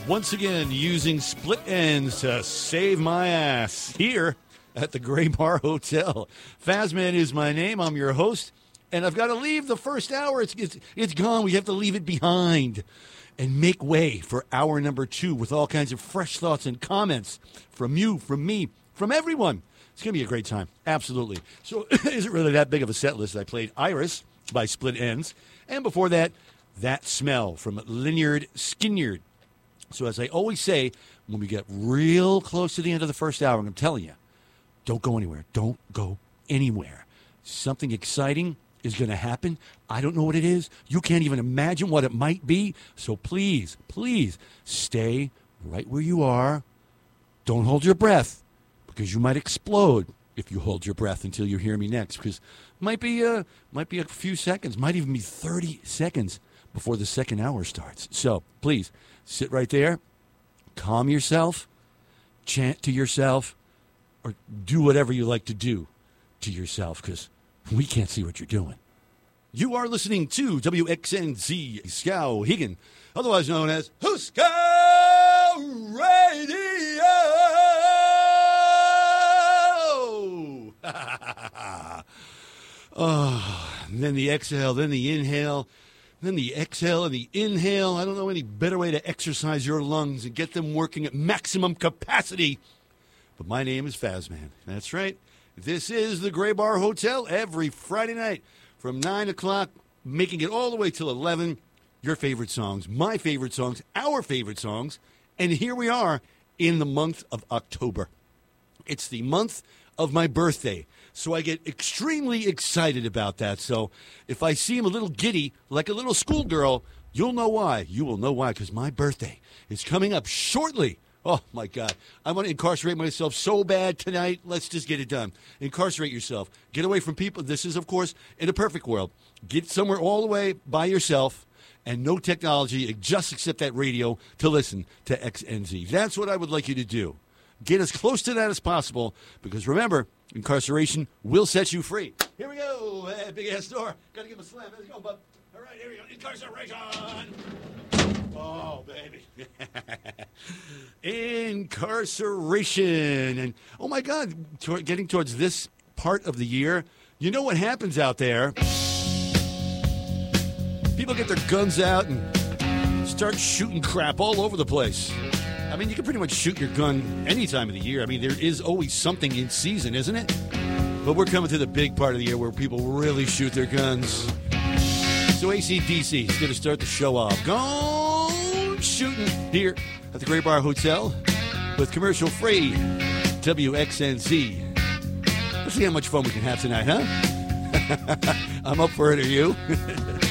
Once again, using split ends to save my ass here at the Gray Bar Hotel. Fazman is my name. I'm your host, and I've got to leave the first hour. It's gone. We have to leave it behind and make way for hour number 2 with all kinds of fresh thoughts and comments from you, from me, from everyone. It's going to be a great time. Absolutely. So it isn't really that big of a set list. I played Iris by Split Ends, and before that, That Smell from Lynyrd Skynyrd. So as I always say, when we get real close to the end of the first hour, I'm telling you, don't go anywhere. Don't go anywhere. Something exciting is going to happen. I don't know what it is. You can't even imagine what it might be. So please, please stay right where you are. Don't hold your breath, because you might explode if you hold your breath until you hear me next. Because it might be a few seconds, might even be 30 seconds before the second hour starts. So please sit right there, calm yourself, chant to yourself, or do whatever you like to do to yourself, because we can't see what you're doing. You are listening to WXNZ Skowhegan, otherwise known as Huska Radio. And then the exhale, then the inhale, then the exhale and the inhale. I don't know any better way to exercise your lungs and get them working at maximum capacity. But my name is Fazman. That's right. This is the Gray Bar Hotel every Friday night from 9 o'clock, making it all the way till 11. Your favorite songs, my favorite songs, our favorite songs. And here we are in the month of October. It's the month of my birthday. So I get extremely excited about that. So if I seem a little giddy, like a little schoolgirl, you'll know why. You will know why, because my birthday is coming up shortly. Oh, my God. I want to incarcerate myself so bad tonight. Let's just get it done. Incarcerate yourself. Get away from people. This is, of course, in a perfect world. Get somewhere all the way by yourself and no technology. Just accept that radio to listen to XNZ. That's what I would like you to do. Get as close to that as possible, because remember, incarceration will set you free. Here we go. Big-ass door. Got to give him a slam. Let's go, bub. All right, here we go. Incarceration. Oh, baby. Incarceration. And, oh, my God, getting towards this part of the year, you know what happens out there? People get their guns out and start shooting crap all over the place. I mean, you can pretty much shoot your gun any time of the year. I mean, there is always something in season, isn't it? But we're coming to the big part of the year where people really shoot their guns. So AC/DC is going to start the show off. Gone shooting here at the Gray Bar Hotel with commercial-free WXNZ. Let's see how much fun we can have tonight, huh? I'm up for it, are you?